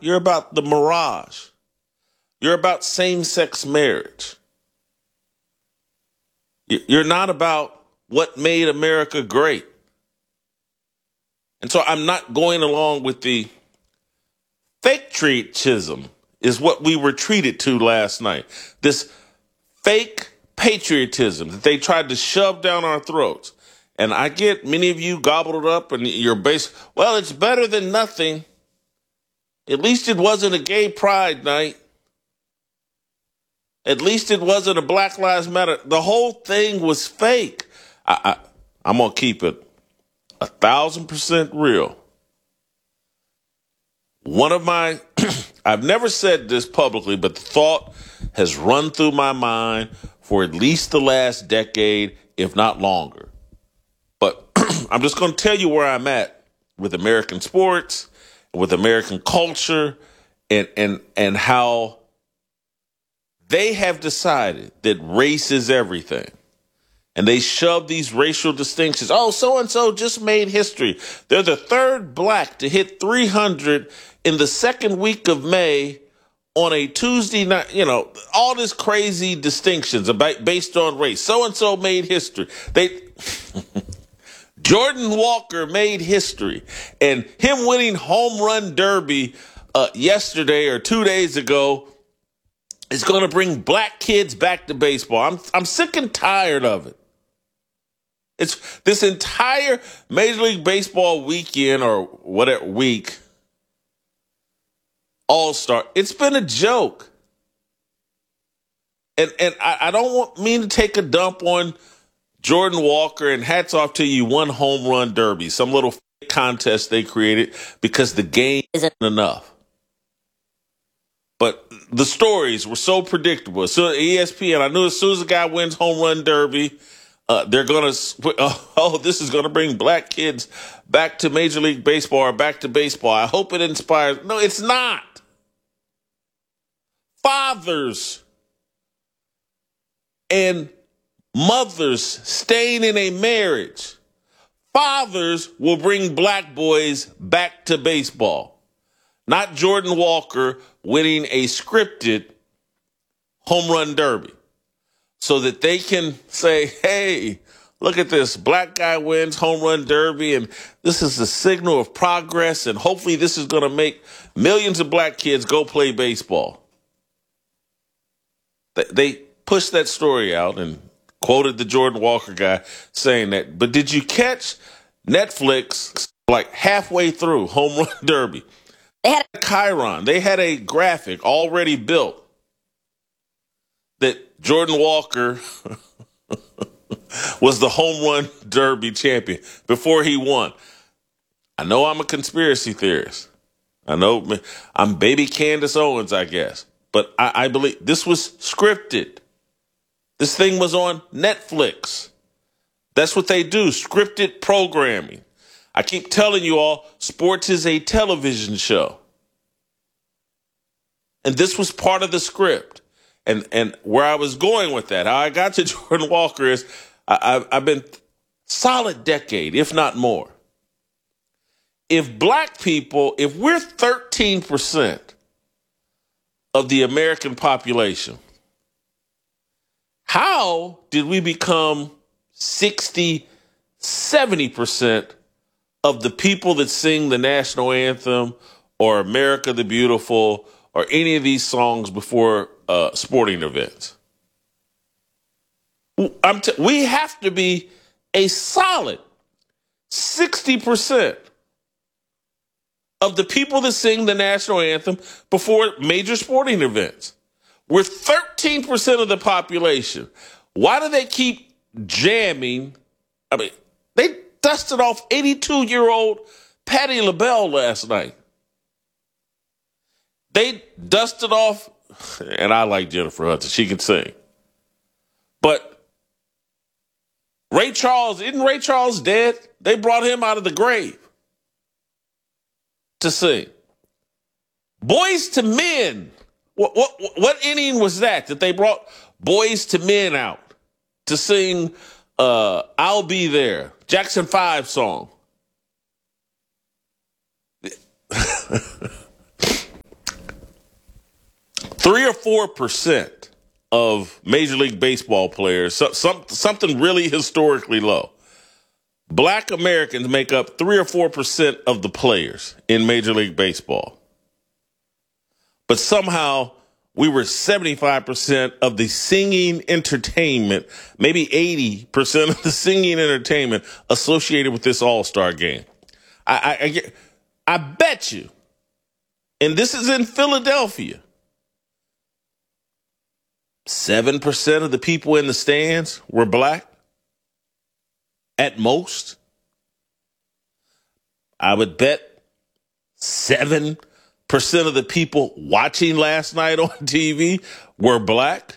You're about the mirage. You're about same-sex marriage. You're not about what made America great. And so I'm not going along with the patriotism is what we were treated to last night. This fake patriotism that they tried to shove down our throats. And I get many of you gobbled it up and you're well, it's better than nothing. At least it wasn't a gay pride night. At least it wasn't a Black Lives Matter. The whole thing was fake. I'm going to keep it 1,000% real. One of my, I've never said this publicly, but the thought has run through my mind for at least the last decade, if not longer. But I'm just going to tell you where I'm at with American sports, with American culture, and how they have decided that race is everything. And they shove these racial distinctions. Oh, so-and-so just made history. They're the third black to hit 300 in the second week of May on a Tuesday night. You know, all this crazy distinctions based on race. So-and-so made history. Jordan Walker made history. And him winning home run derby yesterday or 2 days ago is going to bring black kids back to baseball. I'm sick and tired of it. It's this entire Major League Baseball weekend or whatever week, All-Star, it's been a joke. And I don't mean to take a dump on Jordan Walker, and hats off to you, one home run derby, some little contest they created because the game isn't enough. But the stories were so predictable. So ESPN, I knew as soon as a guy wins home run derby, they're going to, this is going to bring black kids back to Major League Baseball or back to baseball. I hope it inspires. No, it's not. Fathers and mothers staying in a marriage. Fathers will bring black boys back to baseball. Not Jordan Walker winning a scripted home run derby. So that they can say, hey, look at this. Black guy wins home run derby, and this is a signal of progress, and hopefully this is going to make millions of black kids go play baseball. They pushed that story out and quoted the Jordan Walker guy saying that. But did you catch Netflix like halfway through home run derby? They had a Chiron. They had a graphic already built that Jordan Walker was the home run derby champion before he won. I know I'm a conspiracy theorist. I know I'm baby Candace Owens, I guess. But I believe this was scripted. This thing was on Netflix. That's what they do, scripted programming. I keep telling you all, sports is a television show. And this was part of the script. And where I was going with that, how I got to Jordan Walker is I've been solid decade, if not more. If black people, if we're 13% of the American population, how did we become 60, 70% of the people that sing the national anthem or America the Beautiful or any of these songs before sporting events? We have to be a solid 60% of the people that sing the national anthem before major sporting events. We're 13% of the population. Why do they keep jamming? I mean, they dusted off 82-year-old Patti LaBelle last night. They dusted off, and I like Jennifer Hudson. She can sing. But Ray Charles, isn't Ray Charles dead? They brought him out of the grave to sing. Boys to Men. What inning was that they brought Boys to Men out to sing I'll Be There, Jackson 5 song? 4% of Major League Baseball players, something really historically low. Black Americans make up 3 or 4% of the players in Major League Baseball. But somehow we were 75% of the singing entertainment, maybe 80% of the singing entertainment associated with this All-Star game. I bet you, and this is in Philadelphia, 7% of the people in the stands were black at most. I would bet 7% of the people watching last night on TV were black.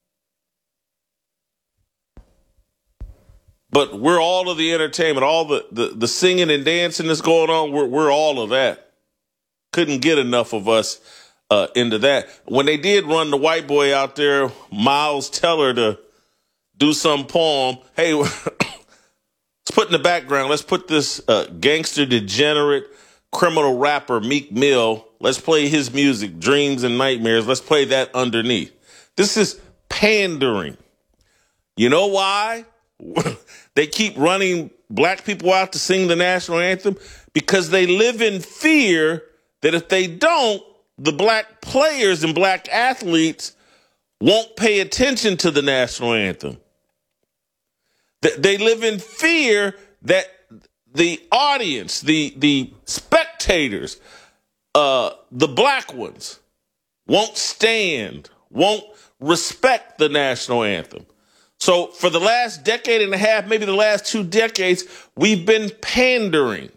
But we're all of the entertainment, all the singing and dancing that's going on, we're all of that. Couldn't get enough of us into that. When they did run the white boy out there, Miles Teller, to do some poem, hey, let's put in the background, let's put this gangster, degenerate, criminal rapper, Meek Mill, let's play his music, Dreams and Nightmares, let's play that underneath. This is pandering. You know why they keep running black people out to sing the national anthem? Because they live in fear that if they don't, the black players and black athletes won't pay attention to the national anthem. They live in fear that the audience, the spectators, the black ones, won't stand, won't respect the national anthem. So for the last decade and a half, maybe the last 2 decades, we've been pandering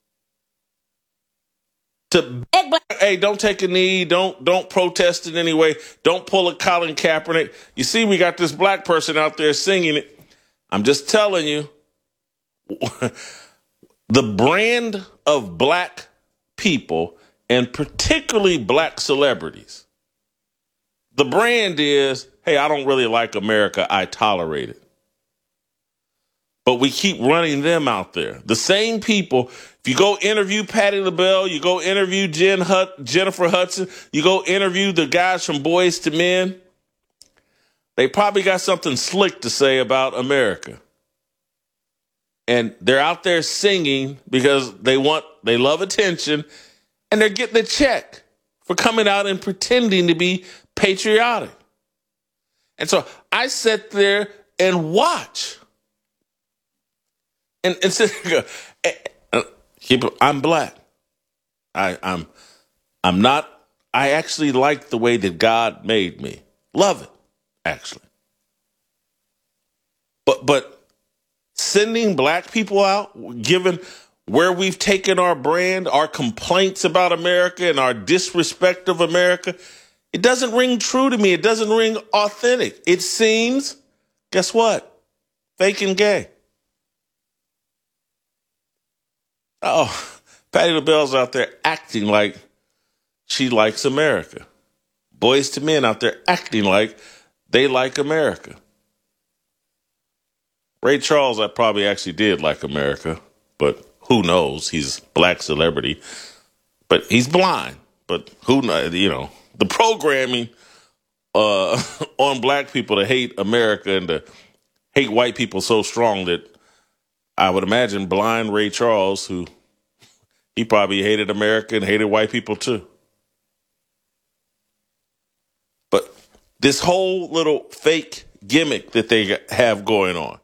to, hey, don't take a knee, don't protest in any way, don't pull a Colin Kaepernick. You see, we got this black person out there singing it. I'm just telling you, the brand of black people, and particularly black celebrities, the brand is, hey, I don't really like America, I tolerate it. But we keep running them out there. The same people, if you go interview Patti LaBelle, you go interview Jennifer Hudson, you go interview the guys from Boyz II Men, they probably got something slick to say about America. And they're out there singing because they love attention, and they're getting a check for coming out and pretending to be patriotic. And so I sit there and watch. And sit there and go, I'm black. I'm not, I actually like the way that God made me. Love it, actually. But sending black people out, given where we've taken our brand, our complaints about America and our disrespect of America, it doesn't ring true to me. It doesn't ring authentic. It seems, guess what? Fake and gay. Oh, Patti LaBelle's out there acting like she likes America. Boyz II Men out there acting like they like America. Ray Charles, I probably actually did like America, but who knows? He's a black celebrity, but he's blind. But who knows? You know, the programming on black people to hate America and to hate white people so strong that I would imagine blind Ray Charles, who he probably hated America and hated white people too. But this whole little fake gimmick that they have going on.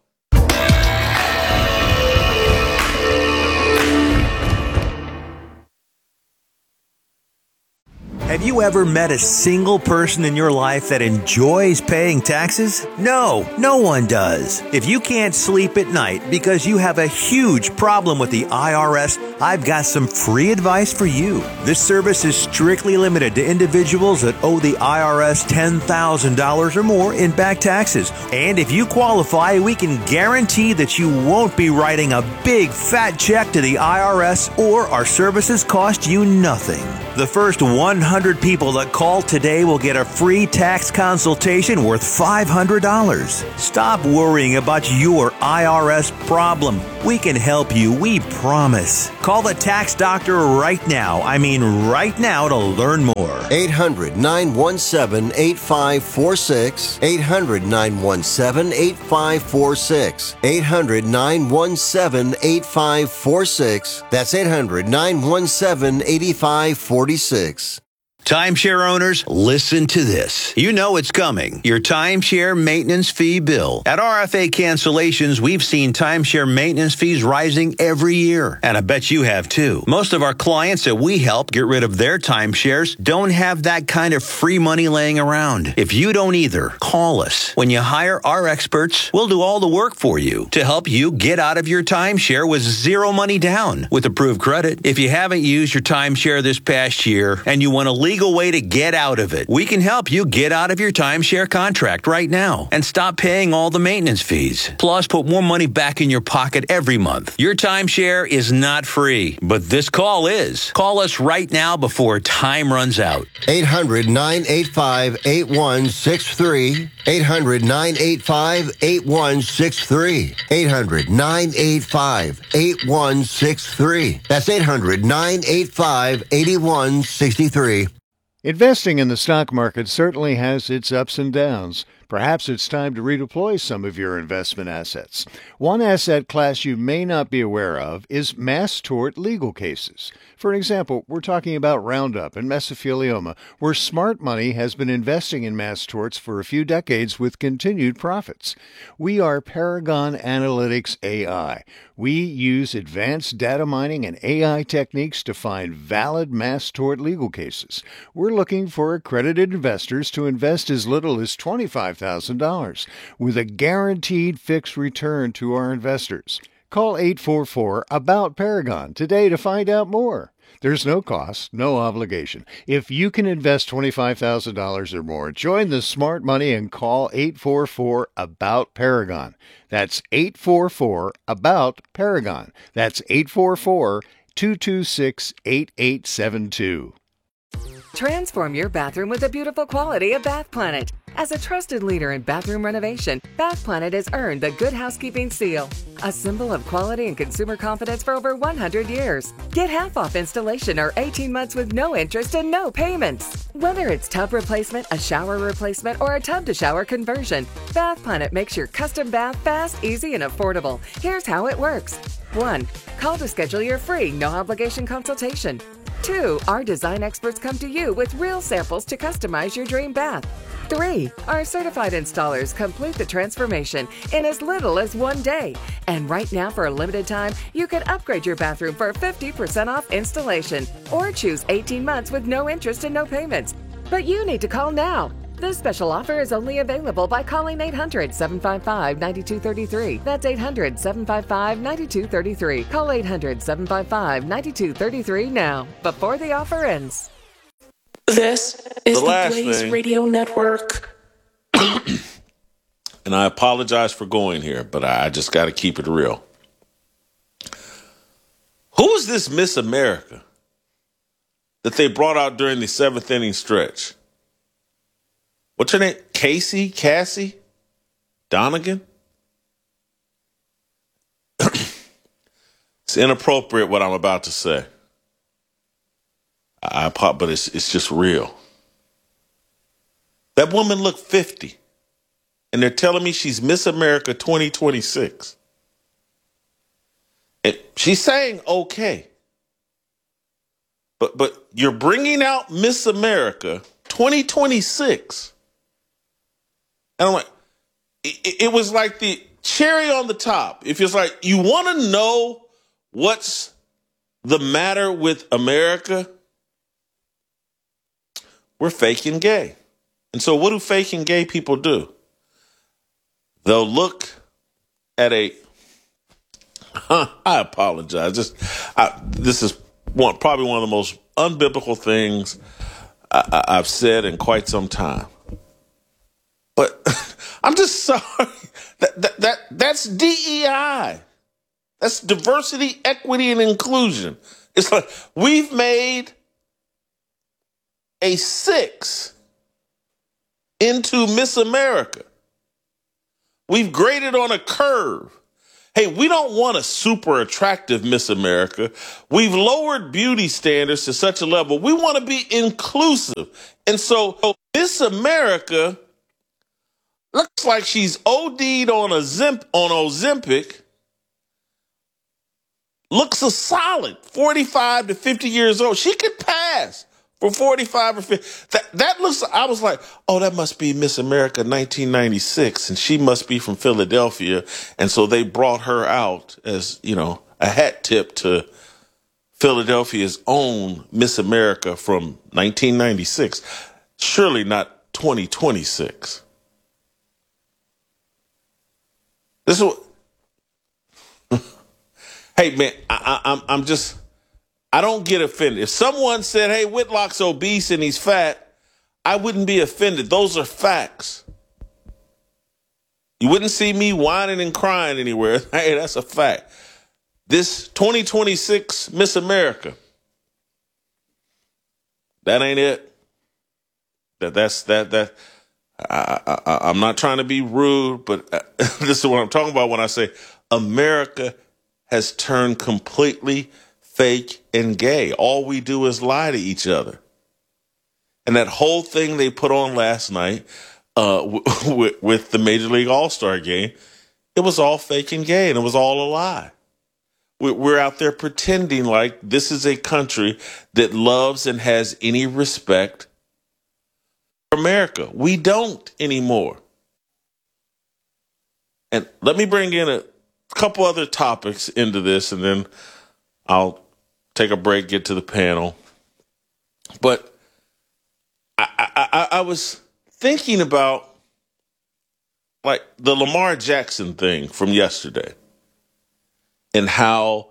Have you ever met a single person in your life that enjoys paying taxes? No, no one does. If you can't sleep at night because you have a huge problem with the IRS, I've got some free advice for you. This service is strictly limited to individuals that owe the IRS $10,000 or more in back taxes. And if you qualify, we can guarantee that you won't be writing a big fat check to the IRS, or our services cost you nothing. The first 100 100 people that call today will get a free tax consultation worth $500. Stop worrying about your IRS problem. We can help you, we promise. Call the tax doctor right now. I mean right now to learn more. 800-917-8546. 800-917-8546. 800-917-8546. That's 800-917-8546. Timeshare owners, listen to this. You know it's coming. Your timeshare maintenance fee bill. At RFA Cancellations, we've seen timeshare maintenance fees rising every year. And I bet you have too. Most of our clients that we help get rid of their timeshares don't have that kind of free money laying around. If you don't either, call us. When you hire our experts, we'll do all the work for you to help you get out of your timeshare with zero money down with approved credit. If you haven't used your timeshare this past year and you want a legal way to get out of it, we can help you get out of your timeshare contract right now and stop paying all the maintenance fees. Plus, put more money back in your pocket every month. Your timeshare is not free, but this call is. Call us right now before time runs out. 800-985-8163. 800-985-8163. 800-985-8163. That's 800-985-8163. Investing in the stock market certainly has its ups and downs. Perhaps it's time to redeploy some of your investment assets. One asset class you may not be aware of is mass tort legal cases. For example, we're talking about Roundup and mesothelioma, where smart money has been investing in mass torts for a few decades with continued profits. We are Paragon Analytics AI. We use advanced data mining and AI techniques to find valid mass tort legal cases. We're looking for accredited investors to invest as little as $25,000 with a guaranteed fixed return to our investors. Call 844-ABOUT-PARAGON today to find out more. There's no cost, no obligation. If you can invest $25,000 or more, join the smart money and call 844-ABOUT-PARAGON. That's 844-ABOUT-PARAGON. That's 844-226-8872. Transform your bathroom with the beautiful quality of Bath Planet. As a trusted leader in bathroom renovation, Bath Planet has earned the Good Housekeeping seal, a symbol of quality and consumer confidence for over 100 years. Get half off installation or 18 months with no interest and no payments. Whether it's tub replacement, a shower replacement, or a tub-to-shower conversion, Bath Planet makes your custom bath fast, easy, and affordable. Here's how it works. 1. Call to schedule your free, no-obligation consultation. 2. Our design experts come to you with real samples to customize your dream bath. 3. Our certified installers complete the transformation in as little as 1 day. And right now, for a limited time, you can upgrade your bathroom for 50% off installation or choose 18 months with no interest and no payments. But you need to call now. This special offer is only available by calling 800-755-9233. That's 800-755-9233. Call 800-755-9233 now, before the offer ends. This is the Blaze thing. Radio Network. And I apologize for going here, but I just got to keep it real. Who is this Miss America that they brought out during the 7th inning stretch? What's her name? Cassie Donegan? It's inappropriate what I'm about to say. But it's just real. That woman looked 50, and they're telling me she's Miss America 2026. And she's saying okay, but you're bringing out Miss America 2026, and I'm like, it was like the cherry on the top. If it's like you want to know what's the matter with America, we're faking gay. And so what do faking gay people do? They'll look at I apologize. This is probably one of the most unbiblical things I've said in quite some time. But I'm just sorry. That's DEI. That's diversity, equity, and inclusion. It's like we've made a 6 into Miss America. We've graded on a curve. Hey, we don't want a super attractive Miss America. We've lowered beauty standards to such a level. We want to be inclusive. And so Miss America looks like she's OD'd on Ozempic. Looks a solid 45 to 50 years old. She could pass for 45 or 50. That looks, I was like, oh, that must be Miss America 1996, and she must be from Philadelphia. And so they brought her out as, a hat tip to Philadelphia's own Miss America from 1996. Surely not 2026. This is what. Hey, man, I don't get offended. If someone said, hey, Whitlock's obese and he's fat, I wouldn't be offended. Those are facts. You wouldn't see me whining and crying anywhere. Hey, that's a fact. This 2026 Miss America, that ain't it. I'm not trying to be rude, but this is what I'm talking about when I say America has turned completely fake and gay. All we do is lie to each other. And that whole thing they put on last night with the Major League All-Star game, it was all fake and gay, and it was all a lie. We're out there pretending like this is a country that loves and has any respect for America. We don't anymore. And let me bring in a couple other topics into this, and then I'll take a break, get to the panel. But I was thinking about like the Lamar Jackson thing from yesterday and how,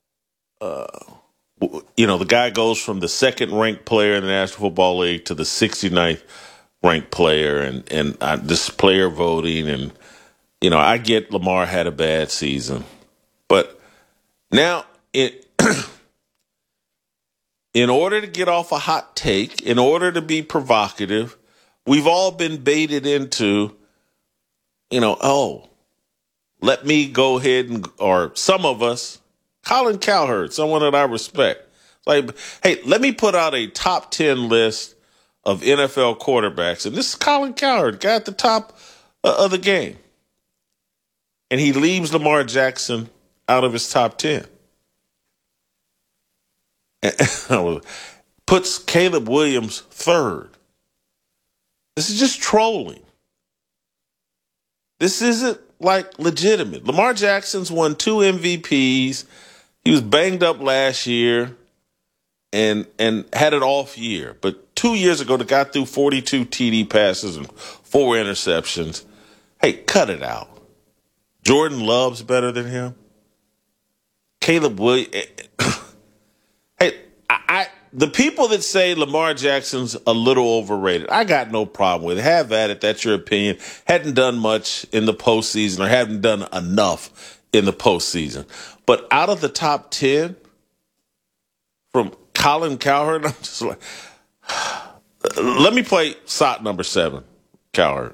the guy goes from the second ranked player in the National Football League to the 69th ranked player and this player voting. And, I get Lamar had a bad season, but now in order to get off a hot take, in order to be provocative, we've all been baited into, let me go ahead or some of us, Colin Cowherd, someone that I respect, like, hey, let me put out a top 10 list of NFL quarterbacks. And this is Colin Cowherd, guy at the top of the game. And he leaves Lamar Jackson out of his top 10. Puts Caleb Williams third. This is just trolling. This isn't like legitimate. Lamar Jackson's won 2 MVPs. He was banged up last year and had an off year. But 2 years ago, the guy threw 42 TD passes and 4 interceptions. Hey, cut it out. Jordan Love's better than him. Caleb Williams. Hey, the people that say Lamar Jackson's a little overrated, I got no problem with it. Have at it. That's your opinion. Hadn't done much in the postseason or hadn't done enough in the postseason. But out of the top 10 from Colin Cowherd, I'm just like, let me play SOT number 7, Cowherd.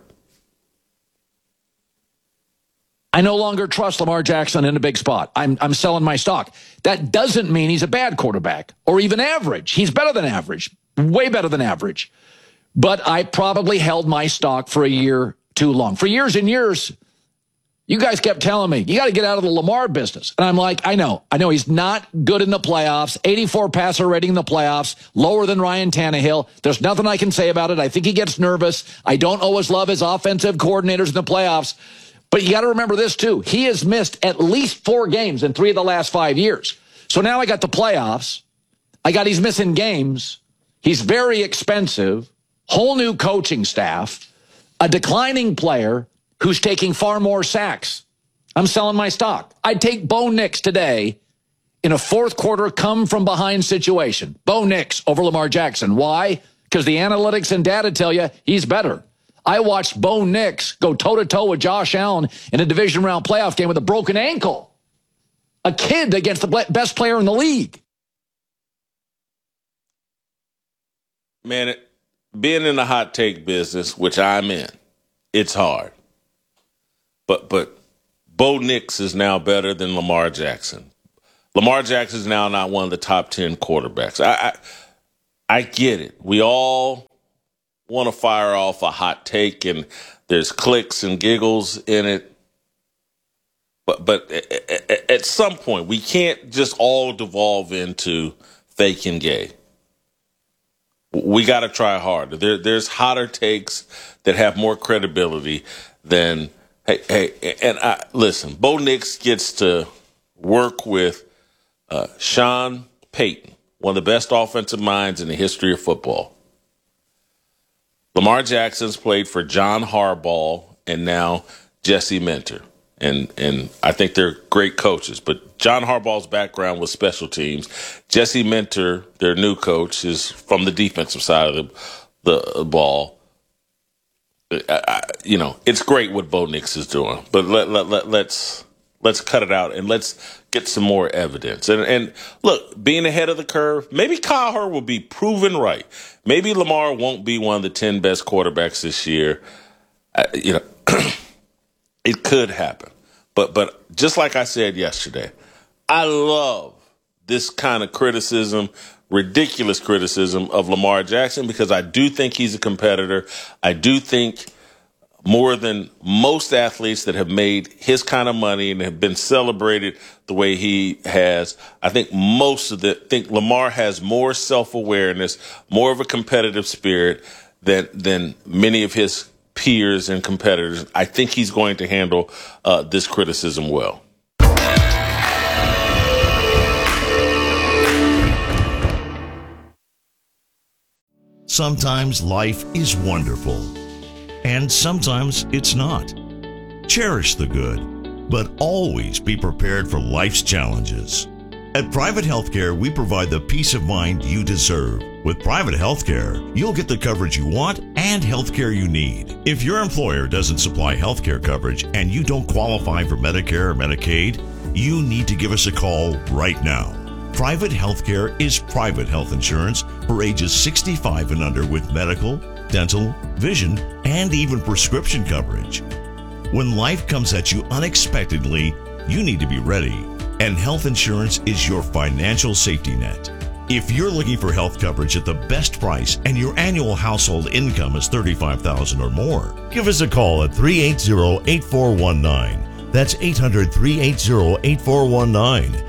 I no longer trust Lamar Jackson in a big spot. I'm selling my stock. That doesn't mean he's a bad quarterback or even average. He's better than average, way better than average. But I probably held my stock for a year too long. For years and years, you guys kept telling me, you got to get out of the Lamar business. And I'm like, I know he's not good in the playoffs. 84 passer rating in the playoffs, lower than Ryan Tannehill. There's nothing I can say about it. I think he gets nervous. I don't always love his offensive coordinators in the playoffs. But you got to remember this, too. He has missed at least 4 games in 3 of the last 5 years. So now I got the playoffs. He's missing games. He's very expensive. Whole new coaching staff. A declining player who's taking far more sacks. I'm selling my stock. I'd take Bo Nix today in a fourth quarter come-from-behind situation. Bo Nix over Lamar Jackson. Why? Because the analytics and data tell you he's better. I watched Bo Nix go toe-to-toe with Josh Allen in a division round playoff game with a broken ankle. A kid against the best player in the league. Man, being in the hot take business, which I'm in, it's hard. But Bo Nix is now better than Lamar Jackson. Lamar Jackson is now not one of the top 10 quarterbacks. I get it. We all want to fire off a hot take, and there's clicks and giggles in it. But at some point, we can't just all devolve into fake and gay. We got to try harder. There's hotter takes that have more credibility than, listen, Bo Nix gets to work with Sean Payton, one of the best offensive minds in the history of football. Lamar Jackson's played for John Harbaugh and now Jesse Minter. And I think they're great coaches. But John Harbaugh's background was special teams. Jesse Minter, their new coach, is from the defensive side of the ball. It's great what Bo Nix is doing. But let's cut it out and let's get some more evidence. And look, being ahead of the curve, maybe Kyle Hurd will be proven right. Maybe Lamar won't be one of the 10 best quarterbacks this year. It could happen. But just like I said yesterday, I love this kind of criticism, ridiculous criticism of Lamar Jackson, because I do think he's a competitor. I do think more than most athletes that have made his kind of money and have been celebrated the way he has, I think think Lamar has more self-awareness, more of a competitive spirit than many of his peers and competitors. I think he's going to handle this criticism well. Sometimes life is wonderful, and sometimes it's not. Cherish the good, but always be prepared for life's challenges. At Private Healthcare, we provide the peace of mind you deserve. With Private Healthcare, you'll get the coverage you want and healthcare you need. If your employer doesn't supply healthcare coverage and you don't qualify for Medicare or Medicaid, you need to give us a call right now. Private Healthcare is private health insurance for ages 65 and under with medical, dental, vision, and even prescription coverage. When life comes at you unexpectedly, you need to be ready. And health insurance is your financial safety net. If you're looking for health coverage at the best price and your annual household income is $35,000 or more, give us a call at 380-8419. That's 800-380-8419.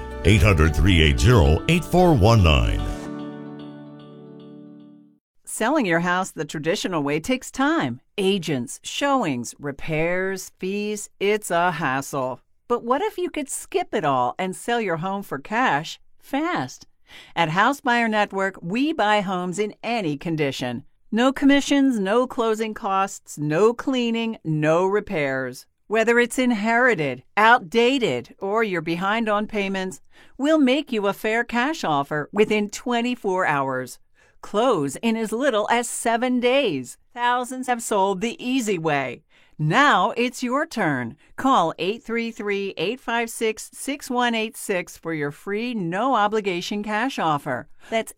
800-380-8419. Selling your house the traditional way takes time. Agents, showings, repairs, fees, it's a hassle. But what if you could skip it all and sell your home for cash fast? At House Buyer Network, we buy homes in any condition. No commissions, no closing costs, no cleaning, no repairs. Whether it's inherited, outdated, or you're behind on payments, we'll make you a fair cash offer within 24 hours. Close in as little as 7 days. Thousands have sold the easy way. Now it's your turn. Call 833-856-6186 for your free, no-obligation cash offer. That's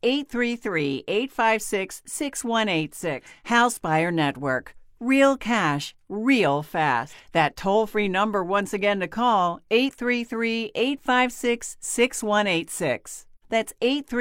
833-856-6186. House Buyer Network. Real cash, real fast. That toll-free number once again to call, 833-856-6186. That's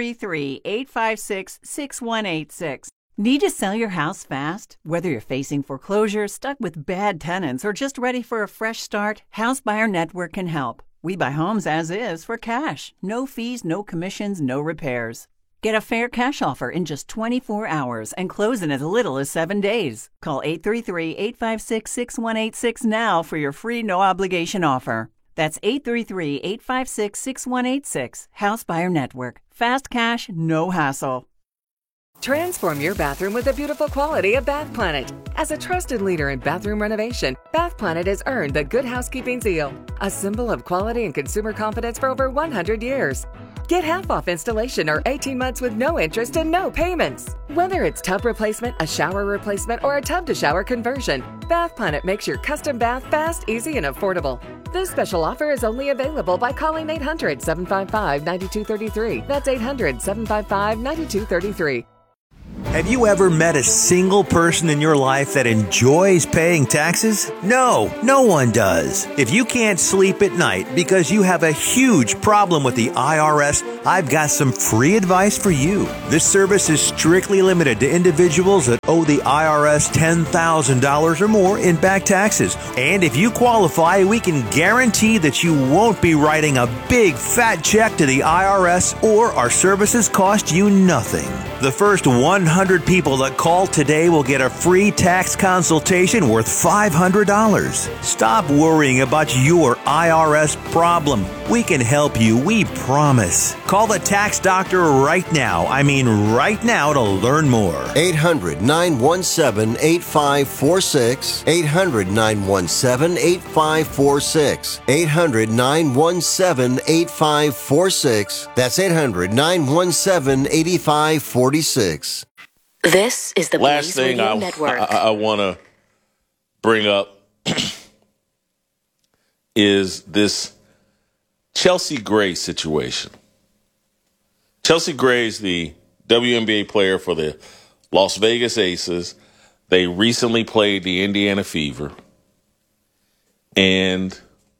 833-856-6186. Need to sell your house fast? Whether you're facing foreclosure, stuck with bad tenants, or just ready for a fresh start, House Buyer Network can help. We buy homes as is for cash. No fees, no commissions, no repairs. Get a fair cash offer in just 24 hours and close in as little as 7 days. Call 833-856-6186 now for your free no-obligation offer. That's 833-856-6186. House Buyer Network. Fast cash, no hassle. Transform your bathroom with the beautiful quality of Bath Planet. As a trusted leader in bathroom renovation, Bath Planet has earned the Good Housekeeping seal, a symbol of quality and consumer confidence for over 100 years. Get half off installation or 18 months with no interest and no payments. Whether it's tub replacement, a shower replacement, or a tub-to-shower conversion, Bath Planet makes your custom bath fast, easy, and affordable. This special offer is only available by calling 800-755-9233. That's 800-755-9233. Have you ever met a single person in your life that enjoys paying taxes? No, no one does. If you can't sleep at night because you have a huge problem with the IRS, I've got some free advice for you. This service is strictly limited to individuals that owe the IRS $10,000 or more in back taxes. And if you qualify, we can guarantee that you won't be writing a big fat check to the IRS, or our services cost you nothing. The first 100 people that call today will get a free tax consultation worth $500. Stop worrying about your IRS problem. We can help you, we promise. Call the tax doctor right now. I mean right now, to learn more. 800-917-8546. 800-917-8546. 800-917-8546. That's 800-917-8546. This is the last Blaze thing Radio Network. I want to bring up is this Chelsea Gray situation. Chelsea Gray is the WNBA player for the Las Vegas Aces. They recently played the Indiana Fever. And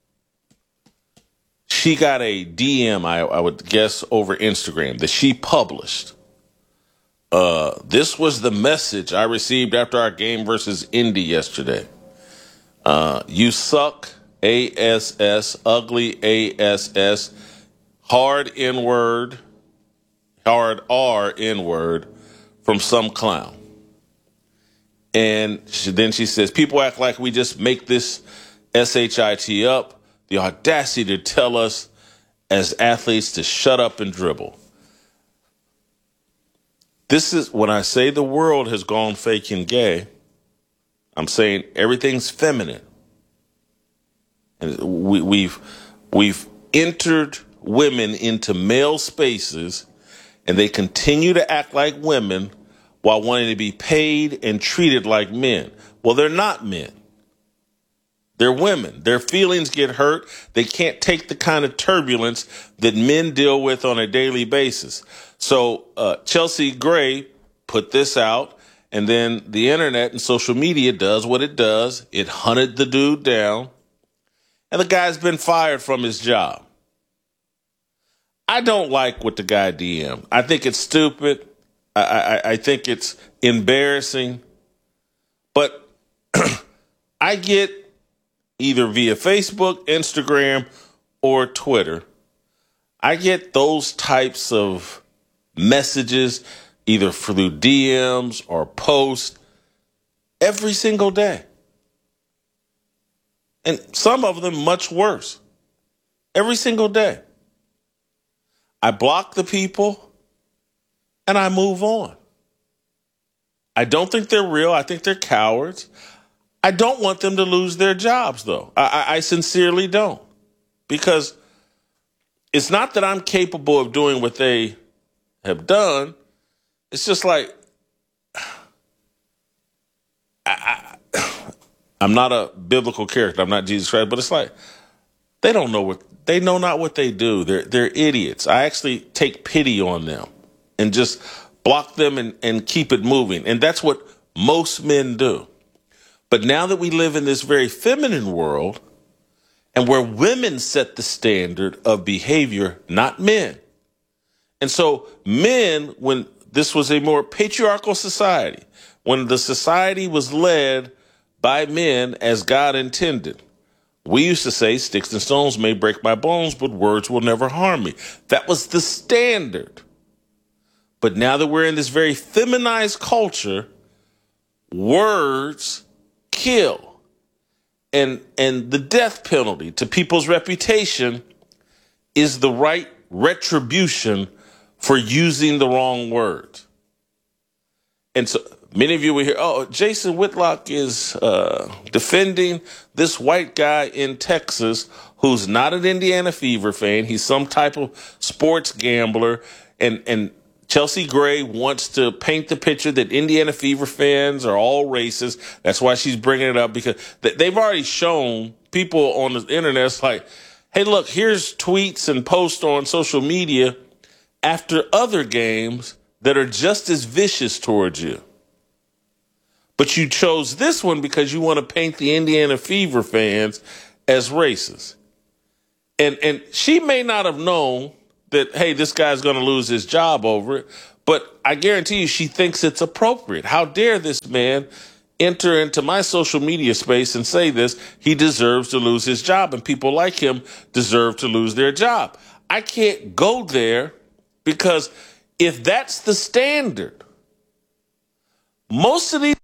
she got a DM, I would guess, over Instagram that she published. This was the message I received after our game versus Indy yesterday. You suck, ASS, ugly, ASS, hard N-word, hard R N-word from some clown. And then she says, people act like we just make this SHIT up. The audacity to tell us as athletes to shut up and dribble. This is when I say the world has gone fake and gay, I'm saying everything's feminine. And we've entered women into male spaces, and they continue to act like women while wanting to be paid and treated like men. Well, they're not men. They're women. Their feelings get hurt. They can't take the kind of turbulence that men deal with on a daily basis. So Chelsea Gray put this out, and then the internet and social media does what it does. It hunted the dude down, and the guy's been fired from his job. I don't like what the guy DM'd. I think it's stupid. I think it's embarrassing. But I get either via Facebook, Instagram, or Twitter, I get those types of messages either through DMs or posts every single day. And some of them much worse. Every single day. I block the people and I move on. I don't think they're real. I think they're cowards. I don't want them to lose their jobs, though. I sincerely don't. Because it's not that I'm capable of doing what they have done. It's just like, I'm not a biblical character. I'm not Jesus Christ. But it's like, they know not what they do. They're idiots. I actually take pity on them and just block them and keep it moving. And that's what most men do. But now that we live in this very feminine world, and where women set the standard of behavior, not men. And so men, when this was a more patriarchal society, when the society was led by men as God intended, we used to say, sticks and stones may break my bones, but words will never harm me. That was the standard. But now that we're in this very feminized culture, words kill. And the death penalty to people's reputation is the right retribution for using the wrong words. And so many of you will hear, oh, Jason Whitlock is defending this white guy in Texas who's not an Indiana Fever fan. He's some type of sports gambler. And Chelsea Gray wants to paint the picture that Indiana Fever fans are all racist. That's why she's bringing it up, because they've already shown people on the internet. It's like, hey, look, here's tweets and posts on social media after other games that are just as vicious towards you. But you chose this one because you want to paint the Indiana Fever fans as racist. And she may not have known that, hey, this guy's going to lose his job over it, but I guarantee you she thinks it's appropriate. How dare this man enter into my social media space and say this? He deserves to lose his job, and people like him deserve to lose their job. I can't go there because if that's the standard, most of these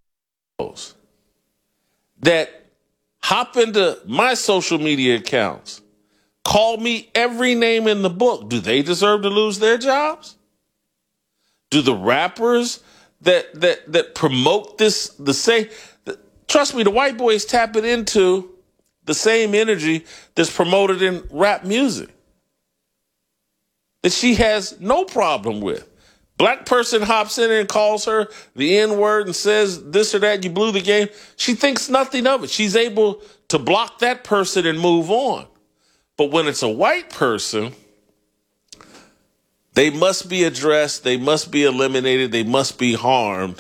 that hop into my social media accounts, call me every name in the book, do they deserve to lose their jobs? Do the rappers that promote this the same? Trust me, the white boys tapping into the same energy that's promoted in rap music that she has no problem with. Black person hops in and calls her the N-word and says this or that, you blew the game. She thinks nothing of it. She's able to block that person and move on. But when it's a white person, they must be addressed, they must be eliminated, they must be harmed.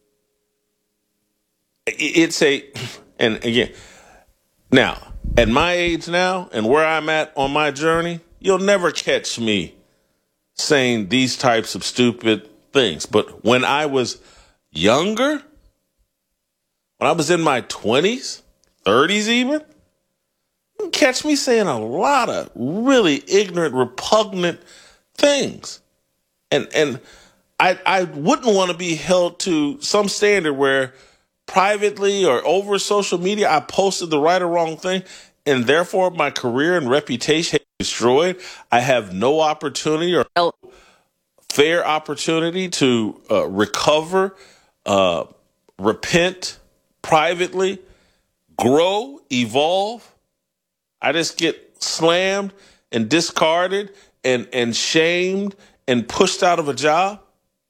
And again, now, at my age now and where I'm at on my journey, you'll never catch me saying these types of stupid things. But when I was younger, when I was in my 20s, 30s even, you can catch me saying a lot of really ignorant, repugnant things. And I wouldn't want to be held to some standard where privately or over social media I posted the right or wrong thing, and therefore my career and reputation destroyed. I have no opportunity or fair opportunity to recover, repent privately, grow, evolve. I just get slammed and discarded and shamed and pushed out of a job.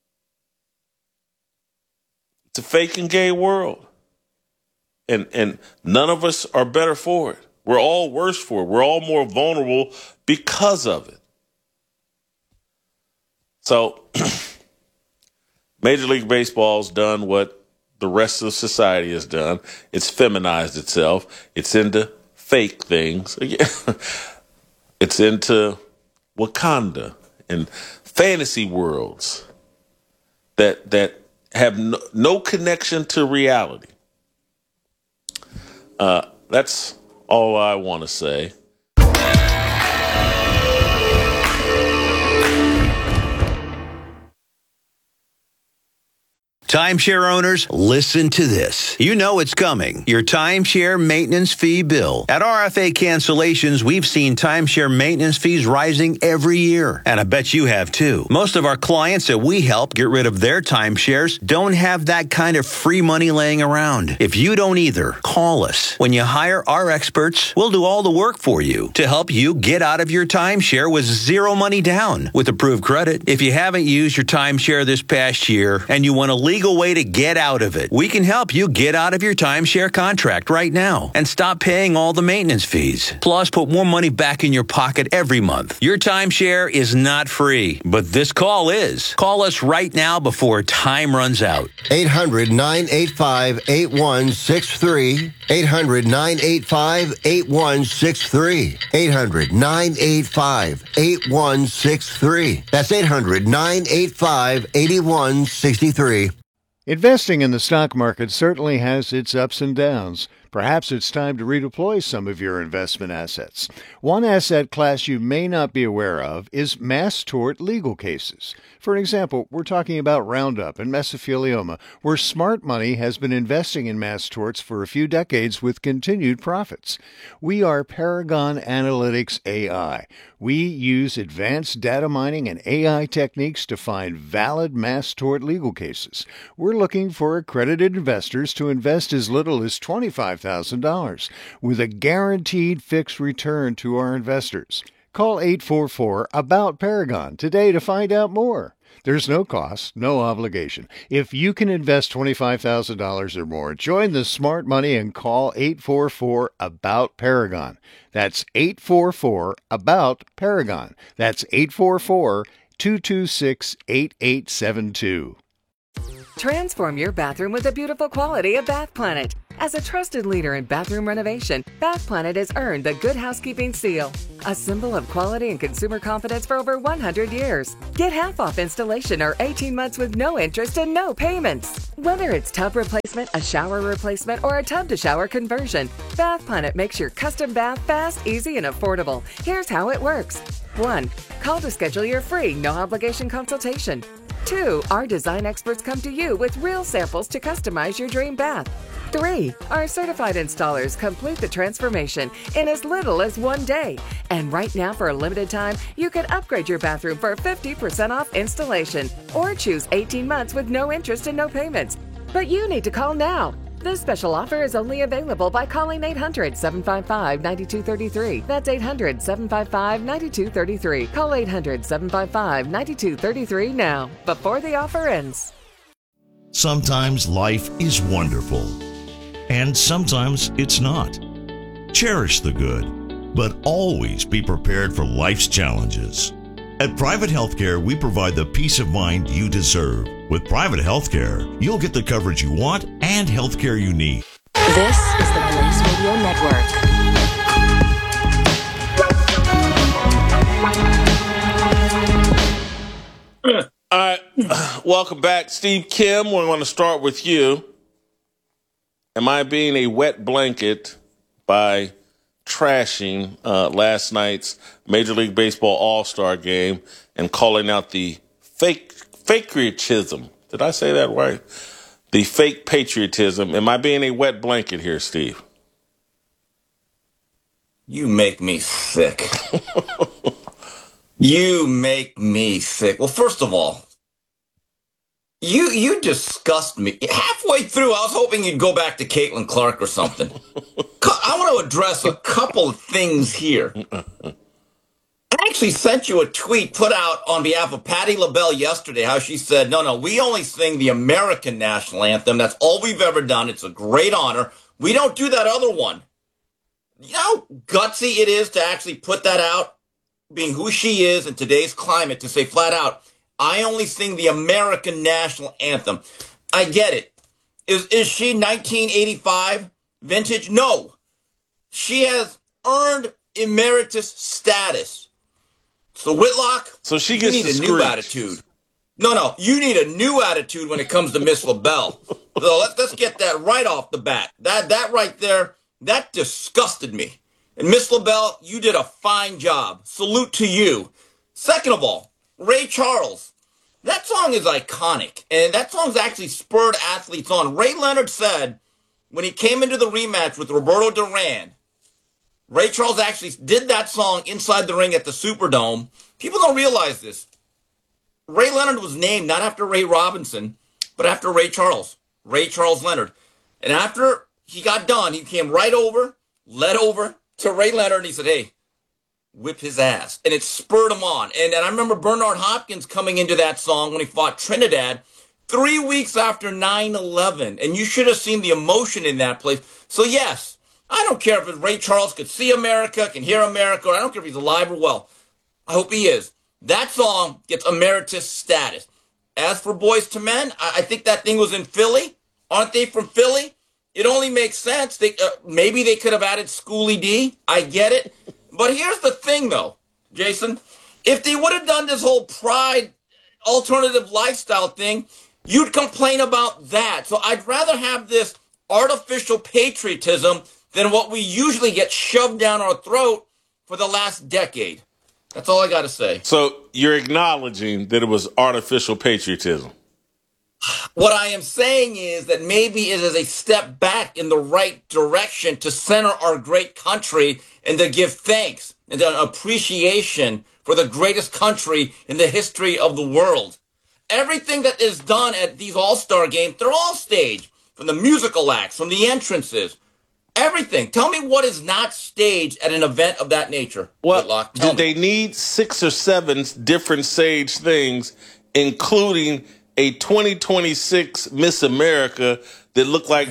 It's a fake and gay world. And none of us are better for it. We're all worse for it. We're all more vulnerable because of it. So, Major League Baseball's done what the rest of society has done. It's feminized itself. It's into fake things. It's into Wakanda and fantasy worlds that have no connection to reality. That's all I want to say. Timeshare owners, listen to this. You know it's coming. Your timeshare maintenance fee bill. At RFA Cancellations, we've seen timeshare maintenance fees rising every year. And I bet you have too. Most of our clients that we help get rid of their timeshares don't have that kind of free money laying around. If you don't either, call us. When you hire our experts, we'll do all the work for you to help you get out of your timeshare with zero money down with approved credit. If you haven't used your timeshare this past year and you want to legal way to get out of it, we can help you get out of your timeshare contract right now and stop paying all the maintenance fees. Plus, put more money back in your pocket every month. Your timeshare is not free, but this call is. Call us right now before time runs out. 800-985-8163. 800-985-8163. 800-985-8163. That's 800-985-8163. Investing in the stock market certainly has its ups and downs. Perhaps it's time to redeploy some of your investment assets. One asset class you may not be aware of is mass tort legal cases. For example, we're talking about Roundup and mesothelioma, where smart money has been investing in mass torts for a few decades with continued profits. We are Paragon Analytics AI. We use advanced data mining and AI techniques to find valid mass tort legal cases. We're looking for accredited investors to invest as little as $25,000 with a guaranteed fixed return to our investors. Call 844-ABOUT-PARAGON today to find out more. There's no cost, no obligation. If you can invest $25,000 or more, join the smart money and call 844-ABOUT-PARAGON. That's 844-ABOUT-PARAGON. That's 844 888-226-8872. Transform your bathroom with the beautiful quality of Bath Planet. As a trusted leader in bathroom renovation, Bath Planet has earned the Good Housekeeping seal, a symbol of quality and consumer confidence for over 100 years. Get half off installation or 18 months with no interest and no payments. Whether it's tub replacement, a shower replacement, or a tub-to-shower conversion, Bath Planet makes your custom bath fast, easy, and affordable. Here's how it works. 1. Call to schedule your free, no-obligation consultation. 2. Our design experts come to you with real samples to customize your dream bath. 3. Our certified installers complete the transformation in as little as 1 day. And right now, for a limited time, you can upgrade your bathroom for 50% off installation or choose 18 months with no interest and no payments. But you need to call now. This special offer is only available by calling 800-755-9233. That's 800-755-9233. Call 800-755-9233 now, before the offer ends. Sometimes life is wonderful, and sometimes it's not. Cherish the good, but always be prepared for life's challenges. At Private Healthcare, we provide the peace of mind you deserve. With Private Healthcare, you'll get the coverage you want and healthcare you need. This is the Blaze Radio Network. All right, welcome back. Steve Kim, we want to start with you. Am I being a wet blanket by trashing last night's Major League Baseball All-Star game and calling out the fake patriotism? Did I say that right? The fake patriotism. Am I being a wet blanket here, Steve? You make me sick. You make me sick. Well, first of all, you disgust me. Halfway through, I was hoping you'd go back to Caitlin Clark or something. I want to address a couple of things here. I actually sent you a tweet put out on behalf of Patti LaBelle yesterday, how she said, no, we only sing the American national anthem. That's all we've ever done. It's a great honor. We don't do that other one. You know how gutsy it is to actually put that out, being who she is in today's climate, to say flat out, I only sing the American national anthem. I get it. Is she 1985 vintage? No. She has earned emeritus status. So Whitlock, so she gets you need a new attitude. No, you need a new attitude when it comes to Miss LaBelle. So let's get that right off the bat. That right there, that disgusted me. And Miss LaBelle, you did a fine job. Salute to you. Second of all, Ray Charles. That song is iconic, and that song's actually spurred athletes on. Ray Leonard said when he came into the rematch with Roberto Duran, Ray Charles actually did that song inside the ring at the Superdome. People don't realize this. Ray Leonard was named not after Ray Robinson, but after Ray Charles Leonard. And after he got done, he came right over, led over to Ray Leonard, and he said, hey, whip his ass. And it spurred him on. And I remember Bernard Hopkins coming into that song when he fought Trinidad 3 weeks after 9/11. And you should have seen the emotion in that place. So yes, I don't care if Ray Charles could see America, can hear America, or I don't care if he's alive or well. I hope he is. That song gets emeritus status. As for Boyz II Men, I think that thing was in Philly. Aren't they from Philly? It only makes sense. Maybe they could have added Schoolie D. I get it. But here's the thing, though, Jason. If they would have done this whole pride alternative lifestyle thing, you'd complain about that. So I'd rather have this artificial patriotism than what we usually get shoved down our throat for the last decade. That's all I got to say. So you're acknowledging that it was artificial patriotism. What I am saying is that maybe it is a step back in the right direction to center our great country and to give thanks and an appreciation for the greatest country in the history of the world. Everything that is done at these all-star games, they're all staged, from the musical acts, from the entrances, everything. Tell me what is not staged at an event of that nature. Well, do they need 6 or 7 different staged things, including a 2026 Miss America that looked like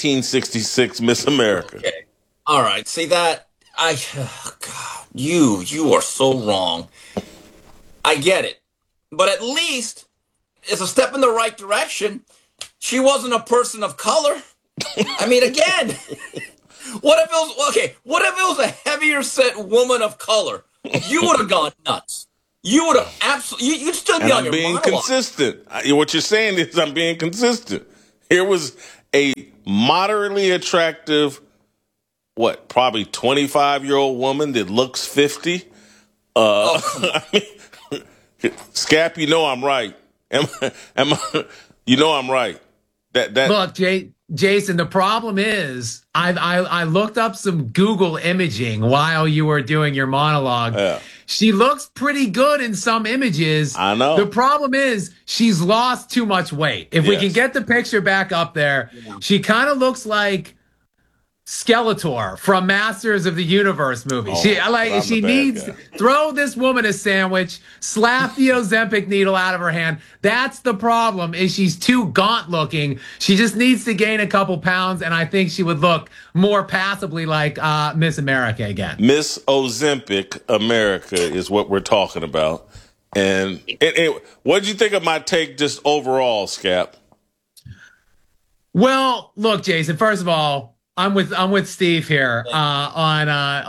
1966 Miss America? Okay. All right. See that? God, you are so wrong. I get it. but at least it's a step in the right direction. She wasn't a person of color. I mean, again, what if it was a heavier set woman of color? You would have gone nuts. You would have absolutely. You'd still be And on I'm your being monologue. consistent. What you're saying is I'm being consistent. Here was a moderately attractive, probably 25-year-old woman that looks 50. I mean, Scap, you know I'm right. You know I'm right. Look, Jason, the problem is I looked up some Google imaging while you were doing your monologue. Yeah. She looks pretty good in some images. I know. The problem is she's lost too much weight. If we can get the picture back up there, she kind of looks like Skeletor from Masters of the Universe movie. She needs throw this woman a sandwich, slap the Ozempic needle out of her hand. That's the problem. Is she's too gaunt looking. She just needs to gain a couple pounds, and I think she would look more passably like Miss America again. Miss Ozempic America is what we're talking about. And what did you think of my take just overall, Scap? Well, look, Jason. First of all, I'm with Steve here on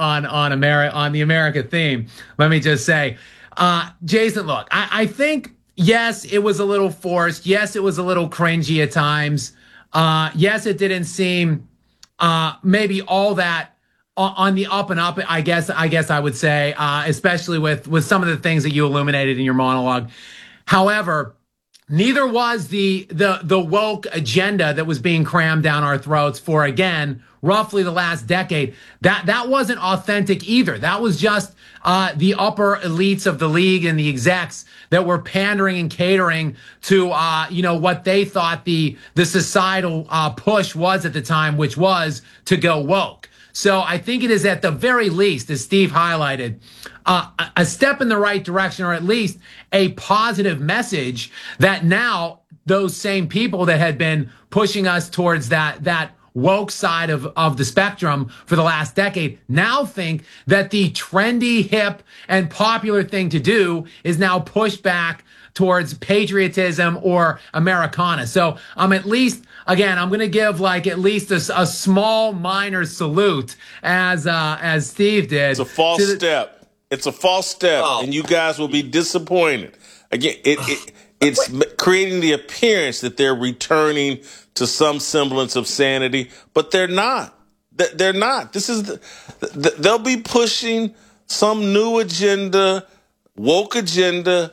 the America theme. Let me just say, Jason, look, I think yes, it was a little forced. Yes, it was a little cringy at times. Yes, it didn't seem maybe all that on the up and up. I guess I would say, especially with some of the things that you illuminated in your monologue. However, neither was the woke agenda that was being crammed down our throats for, again, roughly the last decade. That wasn't authentic either. That was just the upper elites of the league and the execs that were pandering and catering to what they thought the societal push was at the time, which was to go woke. So I think it is at the very least, as Steve highlighted, a step in the right direction, or at least a positive message that now those same people that had been pushing us towards that woke side of the spectrum for the last decade now think that the trendy, hip, and popular thing to do is now pushed back towards patriotism or Americana. So at least, again, I'm going to give at least a small minor salute as Steve did. It's a false step. It's a false step, and you guys will be disappointed. Again, it's creating the appearance that they're returning to some semblance of sanity, but they're not. They're not. They'll be pushing some new agenda, woke agenda.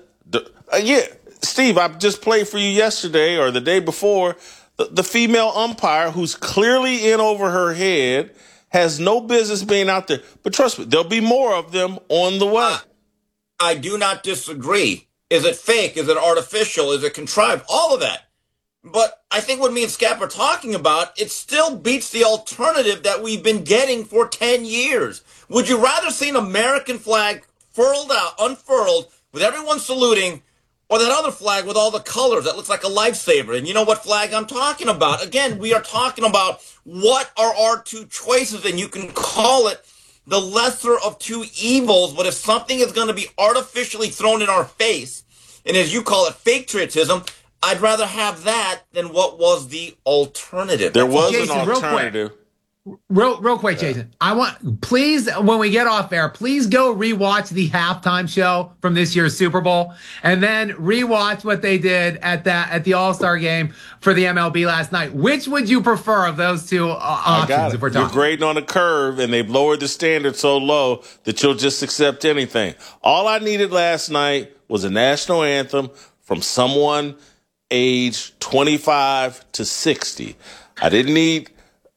Steve, I just played for you yesterday or the day before. The female umpire who's clearly in over her head has no business being out there. But trust me, there'll be more of them on the way. I do not disagree. Is it fake? Is it artificial? Is it contrived? All of that. But I think what me and Scap are talking about, it still beats the alternative that we've been getting for 10 years. Would you rather see an American flag unfurled, with everyone saluting, or that other flag with all the colors that looks like a lifesaver? And you know what flag I'm talking about? Again, we are talking about what are our two choices, and you can call it the lesser of two evils. But if something is going to be artificially thrown in our face, and as you call it, patriotism, I'd rather have that than what was the alternative. There was Jason, an alternative. Real quick, Jason. Please, when we get off air, please go rewatch the halftime show from this year's Super Bowl, and then rewatch what they did at the All-Star game for the MLB last night. Which would you prefer of those two options? If we're talking, you're grading on a curve, and they've lowered the standard so low that you'll just accept anything. All I needed last night was a national anthem from someone age 25 to 60. I didn't need.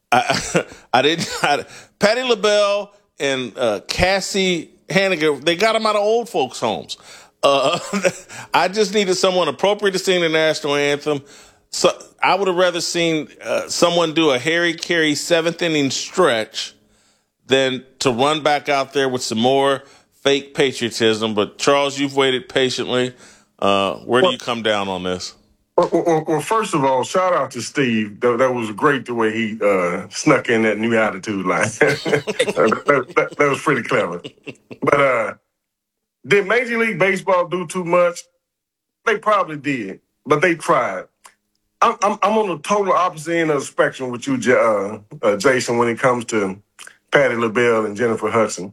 Patti LaBelle and Cassie Hannigan, they got them out of old folks' homes. I just needed someone appropriate to sing the national anthem. So I would have rather seen someone do a Harry Carey seventh inning stretch than to run back out there with some more fake patriotism. But Charles, you've waited patiently. Where do you come down on this? Well, first of all, shout out to Steve. That was great the way he snuck in that new attitude line. that was pretty clever. But did Major League Baseball do too much? They probably did, but they tried. I'm on the total opposite end of the spectrum with you, Jason, when it comes to Patti LaBelle and Jennifer Hudson.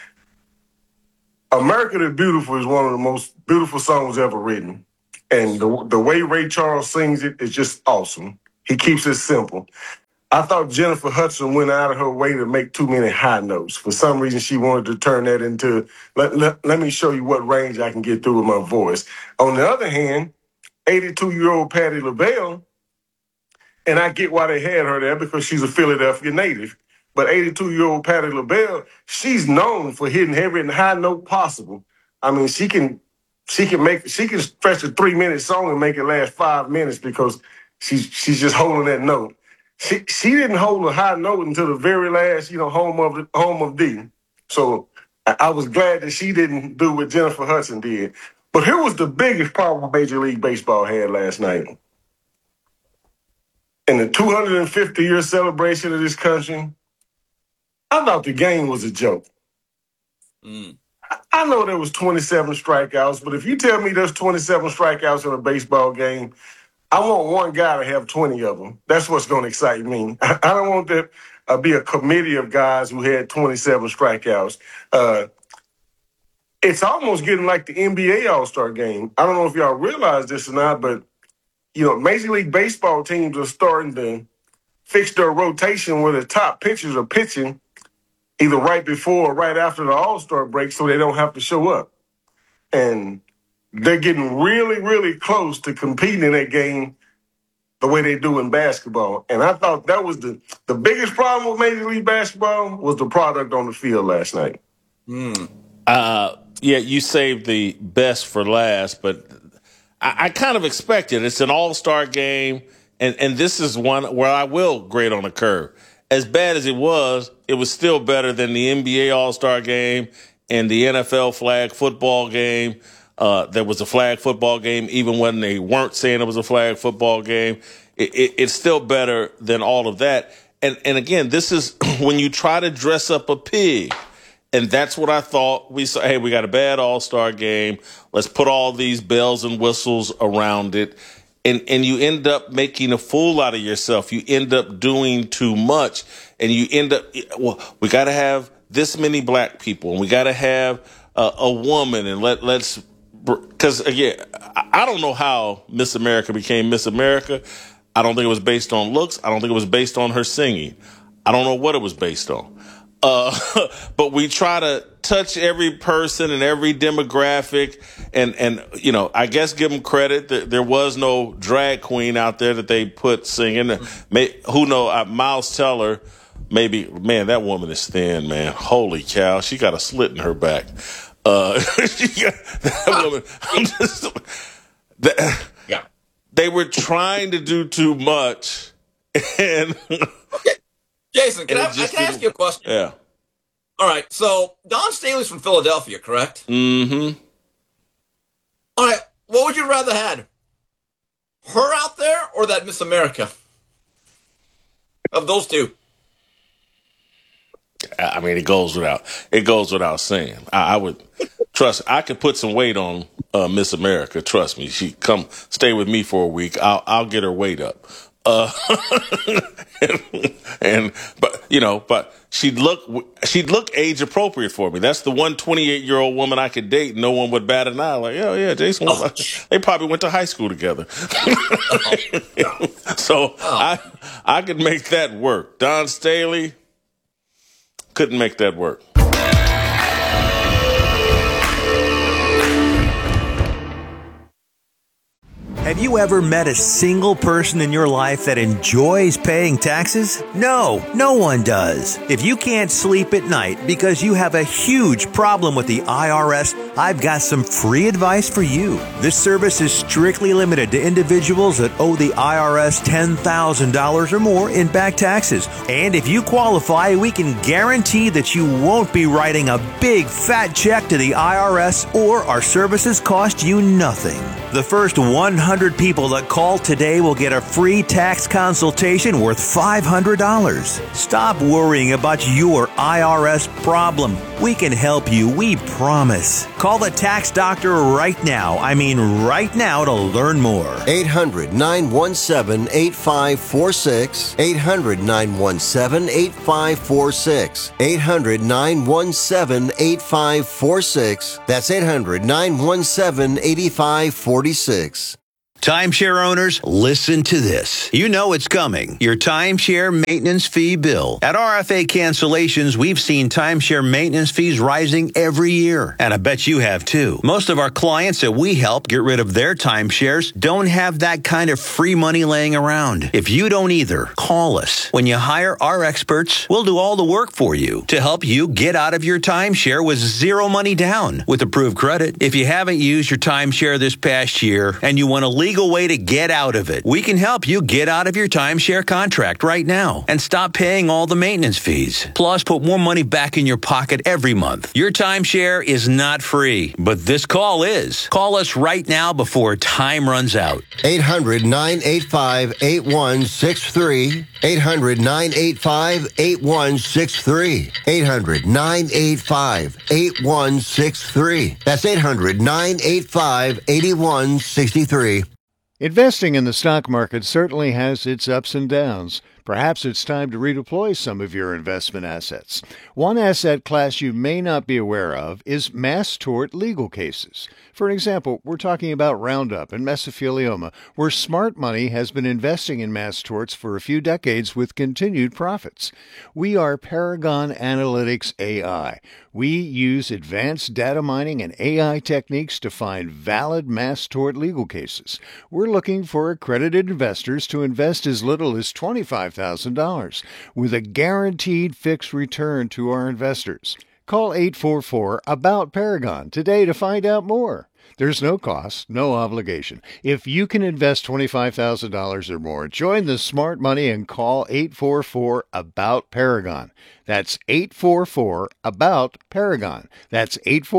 America the Beautiful is one of the most beautiful songs ever written. And the way Ray Charles sings it is just awesome. He keeps it simple. I thought Jennifer Hudson went out of her way to make too many high notes. For some reason, she wanted to turn that into, let me show you what range I can get through with my voice. On the other hand, 82-year-old Patti LaBelle, and I get why they had her there because she's a Philadelphia native, but 82-year-old Patti LaBelle, she's known for hitting every high note possible. I mean, she can stretch a 3-minute song and make it last 5 minutes because she's just holding that note. She didn't hold a high note until the very last, home of D. So I was glad that she didn't do what Jennifer Hudson did. But here was the biggest problem Major League Baseball had last night. In the 250-year celebration of this country, I thought the game was a joke. I know there was 27 strikeouts, but if you tell me there's 27 strikeouts in a baseball game, I want one guy to have 20 of them. That's what's going to excite me. I don't want there be a committee of guys who had 27 strikeouts. It's almost getting like the NBA All-Star game. I don't know if y'all realize this or not, but, Major League Baseball teams are starting to fix their rotation where the top pitchers are pitching either right before or right after the All-Star break so they don't have to show up. And they're getting really, really close to competing in that game the way they do in basketball. And I thought that was the biggest problem with Major League Basketball was the product on the field last night. Yeah, you saved the best for last, but I kind of expected it's an all-star game, and this is one where I will grade on the curve. As bad as it was still better than the NBA All-Star game and the NFL flag football game. There was a flag football game, even when they weren't saying it was a flag football game. It's still better than all of that. And again, this is when you try to dress up a pig. And that's what I thought. We said, hey, we got a bad all-star game. Let's put all these bells and whistles around it. And you end up making a fool out of yourself. You end up doing too much. And you end up, we got to have this many black people. And we got to have a woman. And let's, because again, I don't know how Miss America became Miss America. I don't think it was based on looks. I don't think it was based on her singing. I don't know what it was based on. But we try to touch every person and every demographic and I guess give them credit. There was no drag queen out there that they put singing. Who knows? Miles Teller, maybe, man, that woman is thin, man. Holy cow. She got a slit in her back. That woman, they were trying to do too much. And okay. Jason, can I ask you a question? Yeah. All right. So Don Staley's from Philadelphia, correct? Mm-hmm. All right. What would you rather had? Her out there or that Miss America? Of those two. I mean, it goes without saying. I would trust. I could put some weight on Miss America. Trust me. She come stay with me for a week. I'll get her weight up. But she'd look age appropriate for me. That's the one 28-year-old woman I could date. No one would bat an eye. Like, oh yeah, Jason. They probably went to high school together. So I could make that work. Don Staley couldn't make that work. Have you ever met a single person in your life that enjoys paying taxes? No, no one does. If you can't sleep at night because you have a huge problem with the IRS, I've got some free advice for you. This service is strictly limited to individuals that owe the IRS $10,000 or more in back taxes. And if you qualify, we can guarantee that you won't be writing a big fat check to the IRS or our services cost you nothing. The first 100 people that call today will get a free tax consultation worth $500. Stop worrying about your IRS problem. We can help you, we promise. Call the tax doctor right now. I mean right now to learn more. 800-917-8546. 800-917-8546. 800-917-8546. That's 800-917-8546. Timeshare owners, listen to this. You know it's coming. Your timeshare maintenance fee bill. At RFA Cancellations, we've seen timeshare maintenance fees rising every year. And I bet you have too. Most of our clients that we help get rid of their timeshares don't have that kind of free money laying around. If you don't either, call us. When you hire our experts, we'll do all the work for you to help you get out of your timeshare with zero money down with approved credit. If you haven't used your timeshare this past year and you want a legal way to get out of it, we can help you get out of your timeshare contract right now and stop paying all the maintenance fees. Plus, put more money back in your pocket every month. Your timeshare is not free, but this call is. Call us right now before time runs out. 800-985-8163. 800-985-8163. 800-985-8163. That's 800-985-8163. Investing in the stock market certainly has its ups and downs. Perhaps it's time to redeploy some of your investment assets. One asset class you may not be aware of is mass tort legal cases. For example, we're talking about Roundup and mesothelioma, where smart money has been investing in mass torts for a few decades with continued profits. We are Paragon Analytics AI. We use advanced data mining and AI techniques to find valid mass tort legal cases. We're looking for accredited investors to invest as little as $25,000 with a guaranteed fixed return to our investors. Call 844-ABOUT-PARAGON today to find out more. There's no cost, no obligation. If you can invest $25,000 or more, join the smart money and call 844-ABOUT-PARAGON. That's 844-ABOUT-PARAGON. That's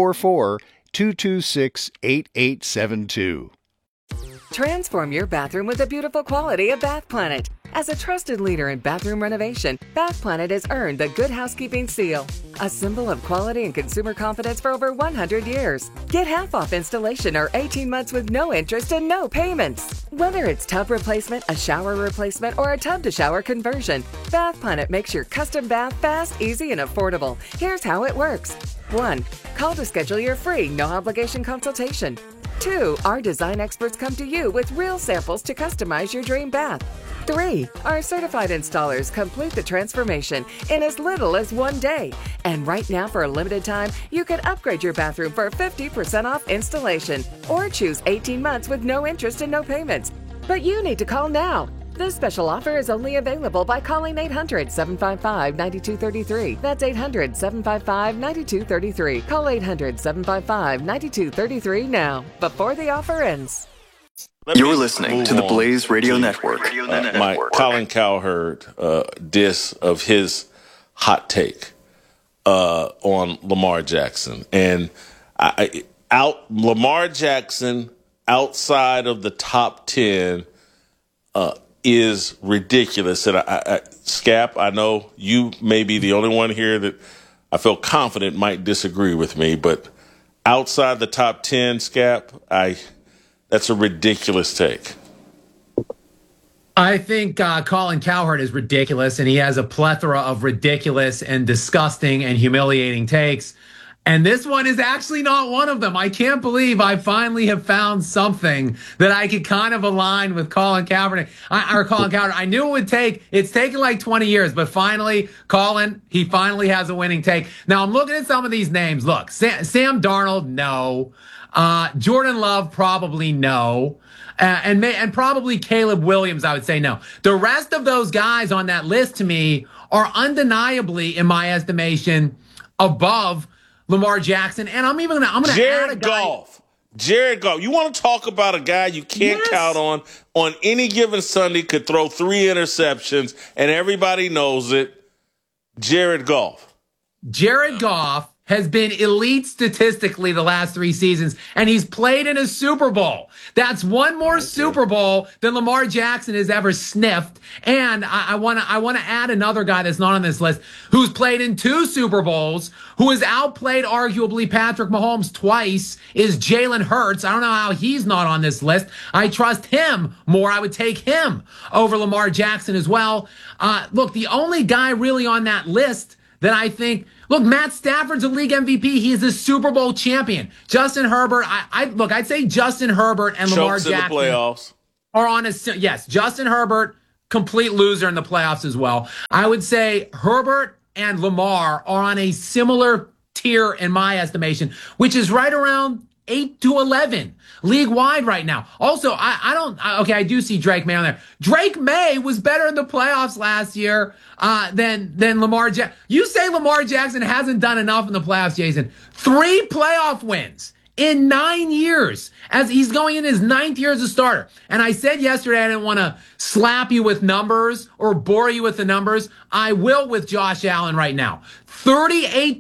844-226-8872. Transform your bathroom with the beautiful quality of Bath Planet. As a trusted leader in bathroom renovation, Bath Planet has earned the Good Housekeeping Seal, a symbol of quality and consumer confidence for over 100 years. Get half off installation or 18 months with no interest and no payments. Whether it's tub replacement, a shower replacement, or a tub-to-shower conversion, Bath Planet makes your custom bath fast, easy, and affordable. Here's how it works. 1. Call to schedule your free, no-obligation consultation. 2. Our design experts come to you with real samples to customize your dream bath. 3. Our certified installers complete the transformation in as little as 1 day. And right now, for a limited time, you can upgrade your bathroom for 50% off installation or choose 18 months with no interest and no payments. But you need to call now. This special offer is only available by calling 800-755-9233. That's 800-755-9233. Call 800-755-9233 now, before the offer ends. You're listening to the Blaze Radio Network. My Colin Cowherd diss of his hot take on Lamar Jackson. And Lamar Jackson outside of the top 10 is ridiculous. And Scap, I know you may be the only one here that I feel confident might disagree with me, but outside the top 10, Scap, that's a ridiculous take. I think Colin Cowherd is ridiculous, and he has a plethora of ridiculous and disgusting and humiliating takes. And this one is actually not one of them. I can't believe I finally have found something that I could kind of align with Colin Cowherd. I knew it would take, it's taken like 20 years, but finally, he finally has a winning take. Now I'm looking at some of these names. Look, Sam Darnold, no. Jordan Love, probably no. And probably Caleb Williams, I would say no. The rest of those guys on that list to me are undeniably, in my estimation, above Lamar Jackson. And I'm going to add a guy. Jared Goff. You want to talk about a guy you can't count on any given Sunday, could throw 3 interceptions, and everybody knows it. Jared Goff. Jared Goff has been elite statistically the last 3 seasons, and he's played in a Super Bowl. That's one more Super Bowl than Lamar Jackson has ever sniffed. And I want to add another guy that's not on this list who's played in 2 Super Bowls, who has outplayed arguably Patrick Mahomes twice, is Jalen Hurts. I don't know how he's not on this list. I trust him more. I would take him over Lamar Jackson as well. Look, the only guy really on that list that I think, look, Matt Stafford's a league MVP. He is a Super Bowl champion. Justin Herbert, I'd say Justin Herbert and Lamar Jackson in the playoffs are on yes, Justin Herbert, complete loser in the playoffs as well. I would say Herbert and Lamar are on a similar tier in my estimation, which is right around 8 to 11 league wide right now. Also, I do see Drake May on there. Drake May was better in the playoffs last year than Lamar Jackson. You say Lamar Jackson hasn't done enough in the playoffs, Jason. 3 playoff wins in 9 years as he's going in his 9th year as a starter. And I said yesterday I didn't want to slap you with numbers or bore you with the numbers. I will with Josh Allen right now. 38